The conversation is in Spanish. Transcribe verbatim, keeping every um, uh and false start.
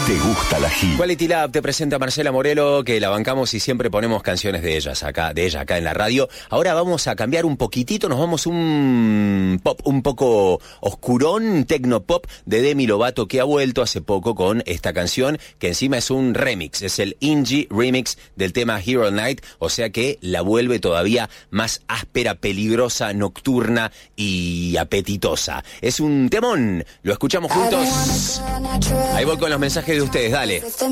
te gusta la hit. Quality Lab te presenta a Marcela Morelo, que la bancamos y siempre ponemos canciones de ellas acá, de ella acá en la radio. Ahora vamos a cambiar un poquitito, nos vamos un pop un poco oscurón, tecnopop de Demi Lovato, que ha vuelto hace poco con esta canción, que encima es un remix, es el Indie Remix del tema Hero Night, o sea que la vuelve todavía más áspera, peligrosa, nocturna y apetitosa. Es un temón, lo escuchamos juntos. Ahí voy con los mensajes de ustedes, dale.